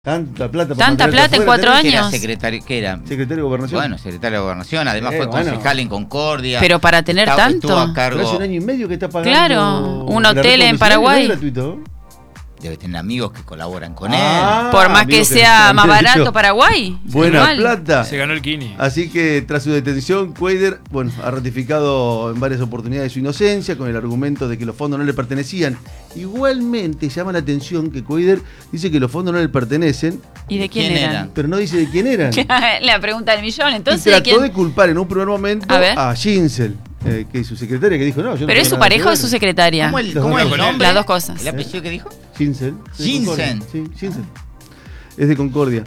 Tanta plata en 4 años. Era secretario, ¿qué era? Secretario de Gobernación. Bueno, secretario de Gobernación, además fue concejal en Concordia. Pero para tener tanto. Estuvo a cargo. Pero hace 1 año y medio que está pagando. Claro, un hotel en Paraguay. ¿Es gratuito? Debe tener amigos que colaboran con él. Por más que sea más barato Paraguay. Buena igual. plata. Se ganó el Kini. Así que tras su detención, Cuéllar, ha ratificado en varias oportunidades su inocencia con el argumento de que los fondos no le pertenecían. Igualmente llama la atención que Cuéllar dice que los fondos no le pertenecen. ¿Y de quién eran? Pero no dice de quién eran. La pregunta del millón, entonces. Y trató ¿de quién? de culpar en un primer momento a Ginsel, que es su secretaria, que dijo no. Yo ¿Pero no es su tengo nada pareja que o ver. es su secretaria? ¿Cómo el nombre? Las dos cosas. ¿El apellido que dijo? Ginsel. Ginsel. Sí, Ginsel. Es de Concordia.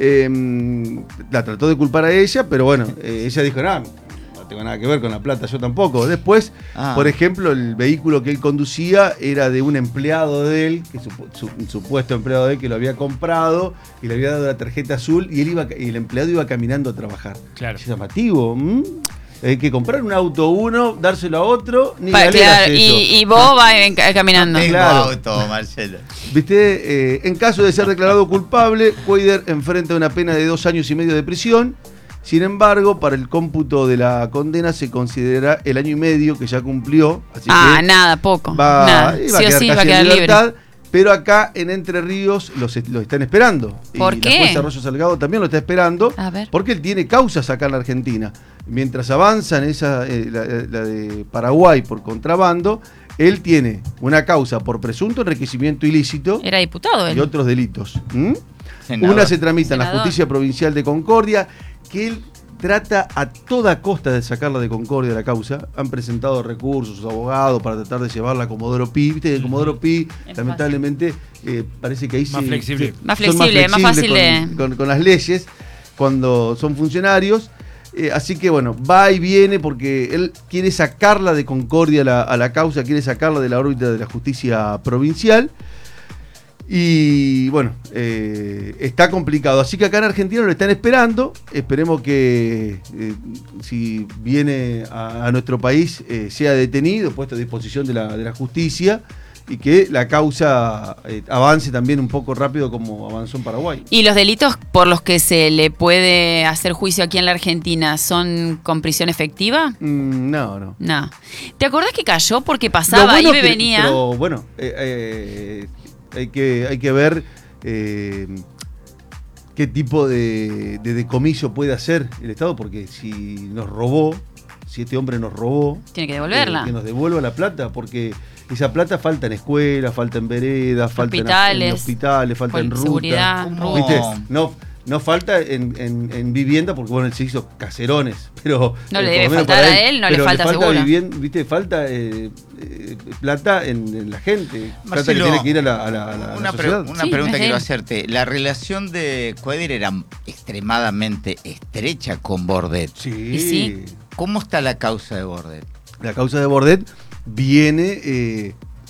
La trató de culpar a ella, pero bueno, ella dijo, no tengo nada que ver con la plata, yo tampoco. Después, por ejemplo, el vehículo que él conducía era de un empleado de él, que un supuesto empleado de él que lo había comprado y le había dado la tarjeta azul y el empleado iba caminando a trabajar. Claro. Es llamativo. Hay que comprar un auto uno, dárselo a otro, ni Claro, y vos vas caminando. Tengo Claro. auto, Marcelo. ¿Viste? En caso de ser declarado culpable, Cuéllar enfrenta una pena de 2 años y medio de prisión. Sin embargo, para el cómputo de la condena se considera el 1 año y medio que ya cumplió. Así que nada, poco. va Nada. a Sí quedar o sí, va a casi quedar en libertad. libre. Pero acá en Entre Ríos lo están esperando. ¿Por y qué? La jueza Arroyo Salgado también lo está esperando. A ver. Porque él tiene causas acá en la Argentina. Mientras avanza en la de Paraguay por contrabando, él tiene una causa por presunto enriquecimiento ilícito Era diputado él. y otros delitos. Senador. Una se tramita en la Senador. Justicia Provincial de Concordia, que él trata a toda costa de sacarla de Concordia la causa. Han presentado recursos, sus abogados, para tratar de llevarla a Comodoro Pi. Viste que Comodoro Pi, Es lamentablemente, parece que ahí Más flexible. Más son flexible, más fácil con las leyes cuando son funcionarios. Así que bueno, va y viene porque él quiere sacarla de Concordia a la causa, quiere sacarla de la órbita de la justicia provincial. Y bueno, está complicado. Así que acá en Argentina lo están esperando. Esperemos que si viene a nuestro país sea detenido, puesto a disposición de la justicia y que la causa avance también un poco rápido como avanzó en Paraguay. ¿Y los delitos por los que se le puede hacer juicio aquí en la Argentina son con prisión efectiva? No. No. ¿Te acordás que cayó porque pasaba, iba y venía? Pero bueno, hay que ver qué tipo de decomiso puede hacer el Estado, porque si este hombre nos robó, Tiene que devolverla. que nos devuelva la plata, porque esa plata falta en escuelas, falta en veredas, falta en hospitales, falta en seguridad, rutas. ¿Viste? No falta en vivienda, porque bueno, él se hizo caserones, pero No le por debe lo menos faltar para a él, no le pero falta seguro. ¿Viste? Falta plata en la gente, plata que Marcelo, tiene que ir a la sociedad. Una Sí, pregunta es quiero él. hacerte. La relación de Cuéllar era extremadamente estrecha con Bordet. Sí. ¿Y sí? ¿Cómo está la causa de Bordet? La causa de Bordet viene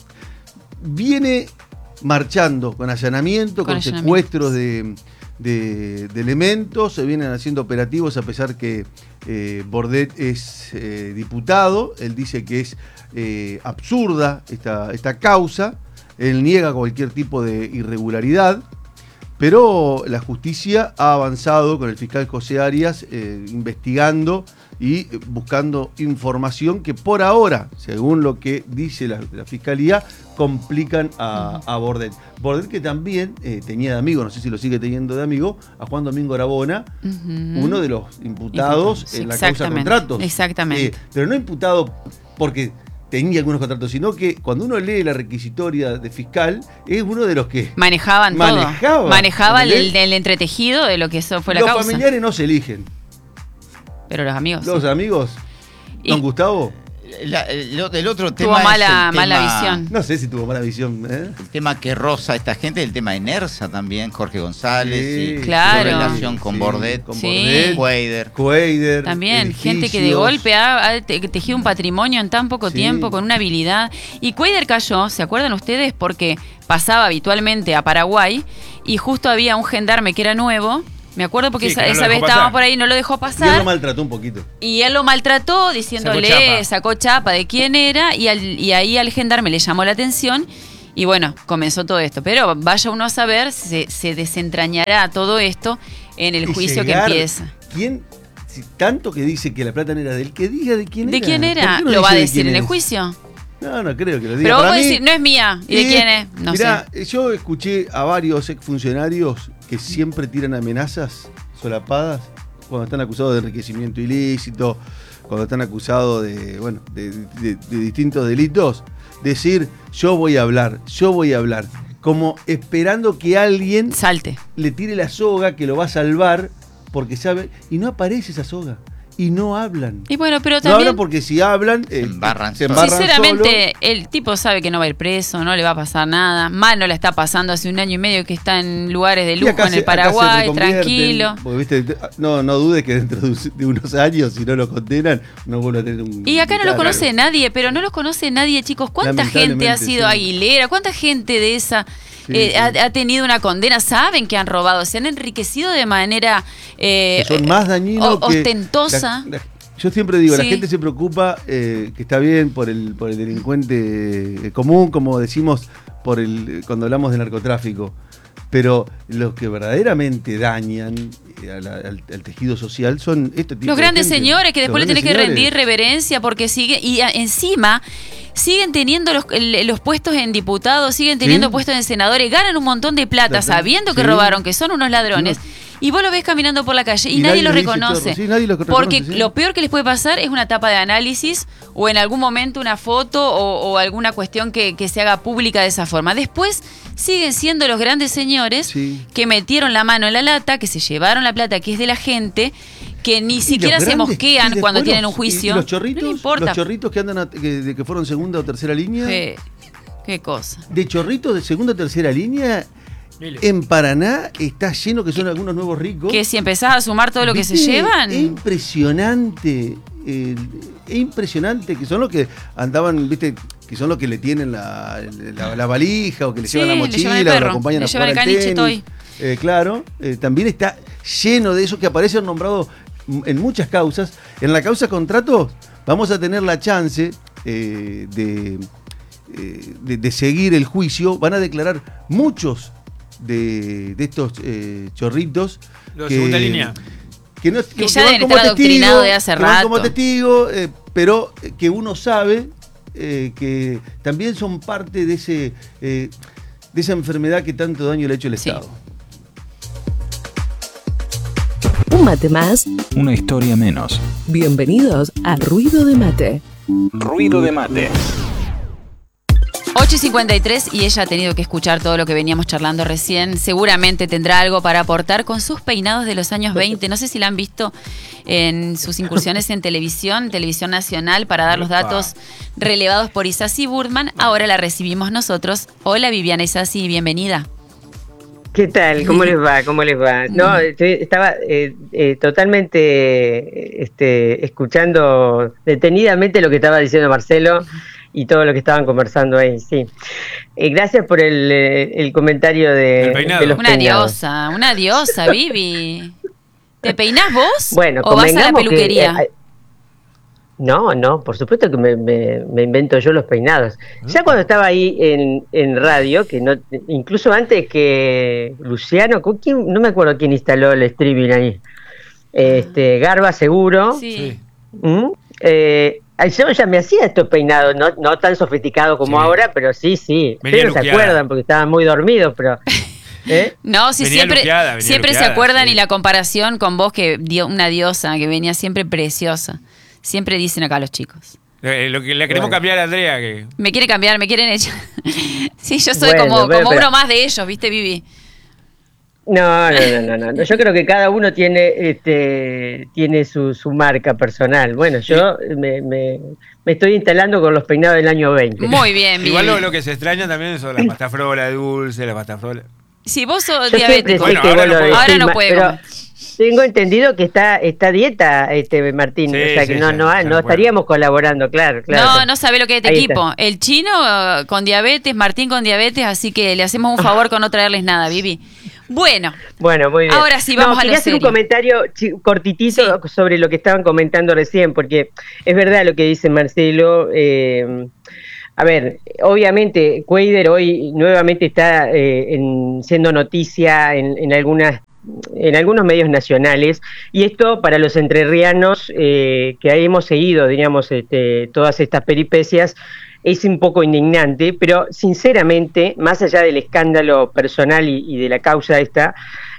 marchando con allanamiento, con secuestros de elementos, se vienen haciendo operativos a pesar que Bordet es diputado. Él dice que es absurda esta causa, él niega cualquier tipo de irregularidad, pero la justicia ha avanzado con el fiscal José Arias investigando y buscando información que por ahora, según lo que dice la fiscalía, complican a Bordet. Bordet, que también tenía de amigo, no sé si lo sigue teniendo de amigo, a Juan Domingo Arabona, uno de los imputados en la causa contratos. Exactamente. Pero no imputado porque tenía algunos contratos, sino que cuando uno lee la requisitoria de fiscal, es uno de los que Manejaba el entretejido de lo que eso fue la los causa. Los familiares no se eligen. Pero los amigos. Los amigos. Don Gustavo. El otro tema tuvo es mala tema, visión. No sé si tuvo mala visión. El tema que roza a esta gente, el tema de Nersa también, Jorge González, y claro. su relación con Bordet, Cuéllar. También, edificios. gente que de golpe ha tejido un patrimonio en tan poco tiempo, con una habilidad. Y Cuéllar cayó, ¿se acuerdan ustedes? Porque pasaba habitualmente a Paraguay y justo había un gendarme que era nuevo. Me acuerdo porque esa vez estábamos por ahí, no lo dejó pasar. Y él lo maltrató un poquito. Y él lo maltrató diciéndole, sacó chapa de quién era, y ahí al gendarme le llamó la atención Y bueno, comenzó todo esto. Pero vaya uno a saber, se desentrañará todo esto en el juicio que empieza. ¿Quién? Si tanto que dice que la plata no era de él, que diga de quién era. ¿De quién era? ¿Lo va a decir en el juicio? No creo que lo diga. Pero vos decís, no es mía. ¿Y de quién es? No mirá, sé. Yo escuché a varios exfuncionarios que siempre tiran amenazas solapadas cuando están acusados de enriquecimiento ilícito, cuando están acusados de distintos delitos, decir, yo voy a hablar, como esperando que alguien salte, le tire la soga que lo va a salvar, porque sabe, y no aparece esa soga. Y no hablan. Y bueno, pero también. No hablan porque si hablan, se embarran sinceramente, solo. el tipo sabe que no va a ir preso, no le va a pasar nada. Mal no la está pasando hace 1 año y medio que está en lugares de lujo en el Paraguay, tranquilo. Porque, viste, no dudes que dentro de unos años, si no lo condenan, no vuelve a tener un. Y acá no lo conoce nadie, pero no los conoce nadie, chicos. ¿Cuánta gente ha sido Aguilera? ¿Cuánta gente de esa ha tenido una condena? Saben que han robado, se han enriquecido de manera son más dañinos ostentosa. Yo siempre digo, la gente se preocupa, que está bien por el delincuente común, como decimos cuando hablamos de narcotráfico, pero los que verdaderamente dañan al tejido social son este tipo los de grandes gente. Señores que después le tenés que rendir reverencia porque encima siguen teniendo los puestos en diputados, siguen teniendo puestos en senadores, ganan un montón de plata sabiendo que robaron, que son unos ladrones. Y vos lo ves caminando por la calle y nadie lo reconoce. Porque lo peor que les puede pasar es una tapa de análisis o en algún momento una foto o alguna cuestión que se haga pública de esa forma. Después siguen siendo los grandes señores que metieron la mano en la lata, que se llevaron la plata que es de la gente, que ni siquiera se mosquean cuando tienen un juicio. ¿Y los chorritos? No le importa. Los chorritos que andan que fueron segunda o tercera línea. Qué cosa. De chorritos de segunda o tercera línea. En Paraná está lleno, que son algunos nuevos ricos. Que si empezás a sumar todo lo que se llevan. Es impresionante. Es impresionante, que son los que andaban, viste, que son los que le tienen la valija o que le llevan la mochila o lo acompañan a jugar al tenis. Claro, también está lleno de esos que aparecen nombrados en muchas causas. En la causa contratos vamos a tener la chance de seguir el juicio. Van a declarar muchos de estos chorritos de segunda línea que ya deben estar adoctrinados de hace rato, como testigo, pero que uno sabe que también son parte de esa enfermedad que tanto daño le ha hecho el Estado. Un mate más, una historia menos. Bienvenidos a Ruido de Mate. Ruido de Mate. 8:53 y ella ha tenido que escuchar todo lo que veníamos charlando recién. Seguramente tendrá algo para aportar con sus peinados de los años 20. No sé si la han visto en sus incursiones en televisión nacional, para dar los datos relevados por Isasi Burdman. Ahora la recibimos nosotros. Hola Viviana Isasi, bienvenida. ¿Qué tal? ¿Cómo les va? No, estaba totalmente escuchando detenidamente lo que estaba diciendo Marcelo y todo lo que estaban conversando ahí, sí. Gracias por el comentario de los peinados. Una diosa, Vivi. ¿Te peinás vos? Bueno, ¿o vas a la peluquería? No, por supuesto que me invento yo los peinados. Ya cuando estaba ahí en radio, que no, incluso antes que Luciano, no me acuerdo quién instaló el streaming ahí. Garba seguro. Sí. Yo ya me hacía estos peinados, no tan sofisticados como ahora, pero sí. Ustedes se acuerdan porque estaban muy dormidos, pero... No, sí, siempre se acuerdan, y la comparación con vos, que una diosa que venía siempre preciosa. Siempre dicen acá los chicos. Lo que le queremos cambiar a Andrea. Que... Me quiere cambiar, me quieren echar. Sí, yo soy como uno más de ellos, ¿viste, Vivi? No. Yo creo que cada uno tiene su marca personal. Bueno, yo me estoy instalando con los peinados del año 20. Muy bien, Vivi. Igual lo que se extraña también son las pastafrola dulce, las pastafrola. Si vos sos yo diabético, ahora no puede comer. Tengo entendido que está dieta, Martín, o sea que no estaríamos colaborando, claro. No sabe lo que es este equipo. Está. El chino con diabetes, Martín con diabetes, así que le hacemos un favor con no traerles nada, Vivi. Bueno, muy bien. Ahora sí, vamos a lo serio. Quería hacer un comentario cortitito sobre lo que estaban comentando recién, porque es verdad lo que dice Marcelo. A ver, obviamente Cuéllar hoy nuevamente está siendo noticia en algunos medios nacionales, y esto para los entrerrianos que hemos seguido, diríamos, todas estas peripecias, es un poco indignante, pero sinceramente, más allá del escándalo personal y de la causa esta,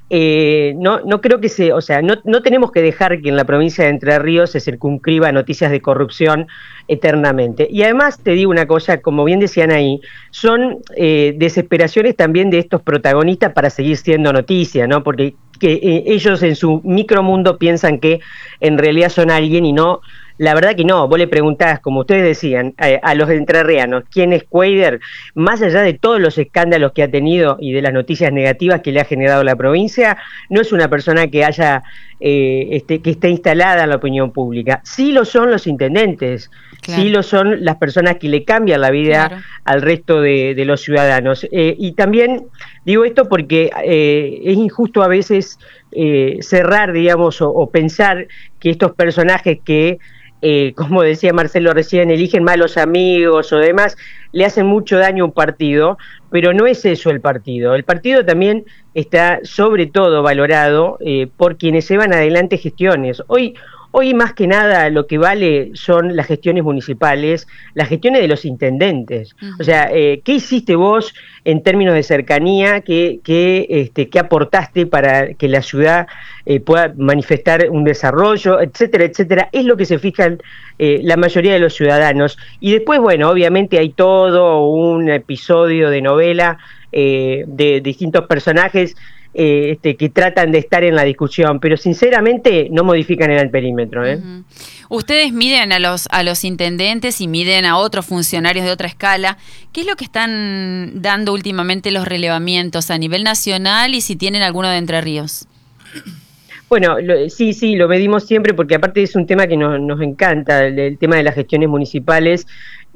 no creo que no tenemos que dejar que en la provincia de Entre Ríos se circunscriba noticias de corrupción eternamente. Y además te digo una cosa, como bien decían ahí, son desesperaciones también de estos protagonistas para seguir siendo noticia, ¿no? Porque ellos en su micromundo piensan que en realidad son alguien y no. La verdad que no, vos le preguntás, como ustedes decían, a los entrerrianos, ¿quién es Cuéllar? Más allá de todos los escándalos que ha tenido y de las noticias negativas que le ha generado la provincia, no es una persona que haya que esté instalada en la opinión pública. Sí lo son los intendentes, claro. Sí lo son las personas que le cambian la vida, claro, al resto de los ciudadanos. Y también digo esto porque es injusto a veces cerrar, digamos, o pensar que estos personajes que como decía Marcelo recién, eligen malos amigos o demás, le hacen mucho daño a un partido, pero no es eso el partido. El partido también está sobre todo valorado por quienes llevan adelante gestiones. Hoy más que nada lo que vale son las gestiones municipales, las gestiones de los intendentes. O sea, ¿qué hiciste vos en términos de cercanía? ¿Qué aportaste para que la ciudad pueda manifestar un desarrollo, etcétera, etcétera? Es lo que se fijan la mayoría de los ciudadanos. Y después, bueno, obviamente hay todo un episodio de novela de distintos personajes que tratan de estar en la discusión, pero sinceramente no modifican el perímetro. Ustedes miden a los intendentes y miden a otros funcionarios de otra escala. ¿Qué es lo que están dando últimamente los relevamientos a nivel nacional y si tienen alguno de Entre Ríos? Bueno, sí, lo medimos siempre porque aparte es un tema que nos encanta, el tema de las gestiones municipales.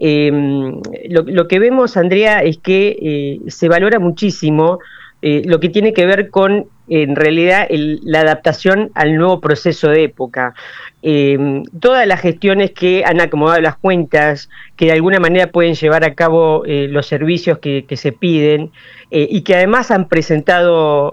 Lo que vemos, Andrea, es que se valora muchísimo lo que tiene que ver con, en realidad, la adaptación al nuevo proceso de época. Todas las gestiones que han acomodado las cuentas, que de alguna manera pueden llevar a cabo los servicios que se piden, y que además han presentado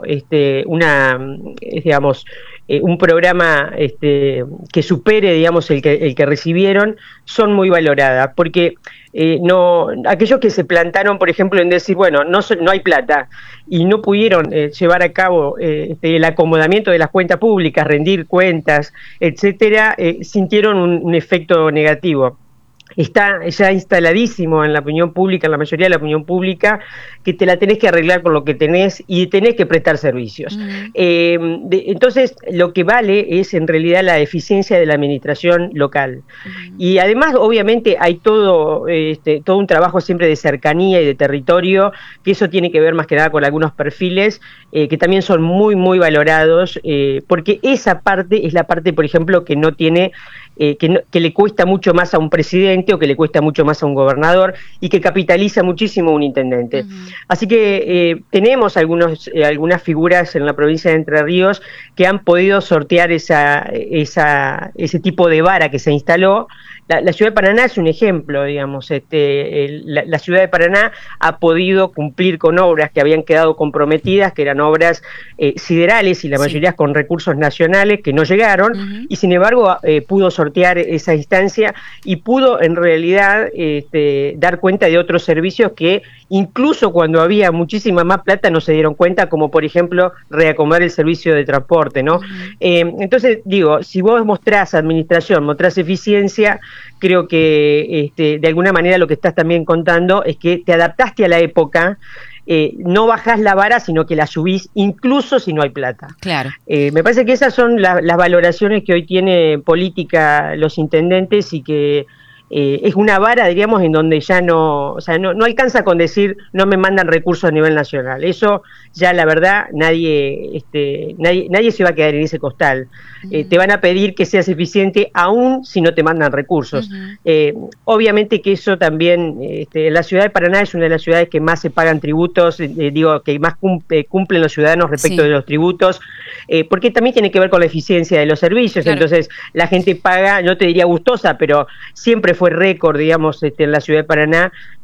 un programa que supere, digamos, el que recibieron, son muy valoradas, porque aquellos que se plantaron, por ejemplo, en decir, bueno, no hay plata, y no pudieron llevar a cabo el acomodamiento de las cuentas públicas, rendir cuentas, etcétera, sintieron un efecto negativo. Está ya instaladísimo en la opinión pública, en la mayoría de la opinión pública, que te la tenés que arreglar con lo que tenés y tenés que prestar servicios. Entonces, lo que vale es en realidad la eficiencia de la administración local. Y además, obviamente, hay todo un trabajo siempre de cercanía y de territorio, que eso tiene que ver más que nada con algunos perfiles que también son muy, muy valorados, porque esa parte es la parte, por ejemplo, que no tiene... que le cuesta mucho más a un presidente o que le cuesta mucho más a un gobernador y que capitaliza muchísimo un intendente. Así que tenemos algunas figuras en la provincia de Entre Ríos que han podido sortear ese tipo de vara que se instaló. La ciudad de Paraná es un ejemplo, digamos. La ciudad de Paraná ha podido cumplir con obras que habían quedado comprometidas, que eran obras siderales y la mayoría con recursos nacionales que no llegaron, y sin embargo pudo sortear esa instancia y pudo en realidad dar cuenta de otros servicios que incluso cuando había muchísima más plata no se dieron cuenta, como por ejemplo reacomodar el servicio de transporte, ¿no? Entonces digo, si vos mostrás administración, mostrás eficiencia, creo que de alguna manera lo que estás también contando es que te adaptaste a la época, no bajás la vara, sino que la subís incluso si no hay plata. Claro. Me parece que esas son las valoraciones que hoy tiene política los intendentes y que es una vara, diríamos, en donde ya no alcanza con decir no me mandan recursos a nivel nacional. Eso ya la verdad nadie se va a quedar en ese costal. Te van a pedir que seas eficiente aún si no te mandan recursos. Obviamente que eso también, la ciudad de Paraná es una de las ciudades que más se pagan tributos, que más cumplen los ciudadanos respecto de los tributos, porque también tiene que ver con la eficiencia de los servicios. Claro. Entonces la gente paga, no te diría gustosa, pero siempre fue récord, digamos, en la ciudad de Paraná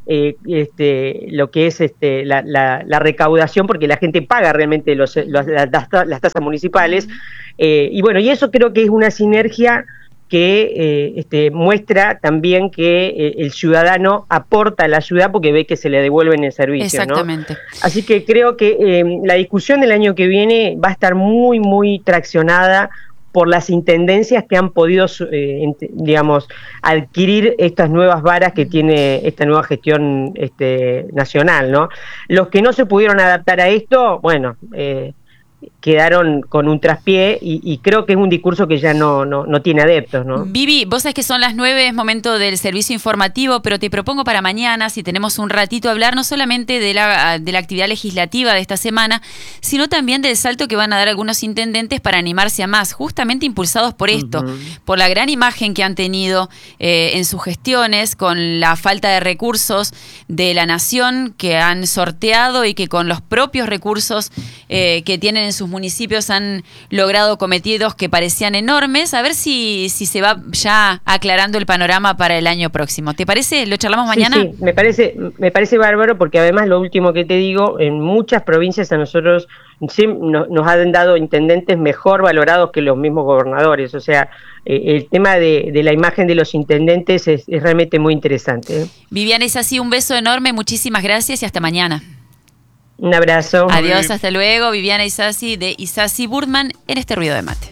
lo que es la recaudación, porque la gente paga realmente las tasas municipales, y bueno, y eso creo que es una sinergia que muestra también que el ciudadano aporta a la ciudad porque ve que se le devuelven el servicio. Exactamente. ¿No? Así que creo que la discusión del año que viene va a estar muy, muy traccionada por las intendencias que han podido, digamos, adquirir estas nuevas varas que tiene esta nueva gestión nacional, ¿no? Los que no se pudieron adaptar a esto, bueno, quedaron con un traspié y creo que es un discurso que ya no tiene adeptos, ¿no? Vivi, vos sabés que son las 9, es momento del servicio informativo, pero te propongo para mañana, si tenemos un ratito, hablar no solamente de la actividad legislativa de esta semana, sino también del salto que van a dar algunos intendentes para animarse a más, justamente impulsados por esto, por la gran imagen que han tenido en sus gestiones, con la falta de recursos de la nación que han sorteado y que con los propios recursos que tienen en sus municipios han logrado cometidos que parecían enormes. A ver si se va ya aclarando el panorama para el año próximo. ¿Te parece? ¿Lo charlamos mañana? Sí, me parece bárbaro, porque además lo último que te digo, en muchas provincias a nosotros nos han dado intendentes mejor valorados que los mismos gobernadores. O sea, el tema de la imagen de los intendentes es realmente muy interesante. Viviana Isasi, un beso enorme, muchísimas gracias y hasta mañana. Un abrazo. Adiós, hasta luego. Viviana Isasi de Isasi Burman en este Ruido de Mate.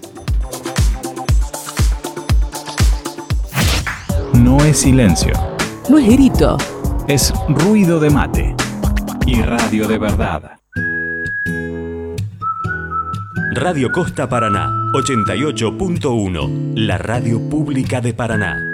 No es silencio. No es grito. Es ruido de mate. Y radio de verdad. Radio Costa Paraná, 88.1, la radio pública de Paraná.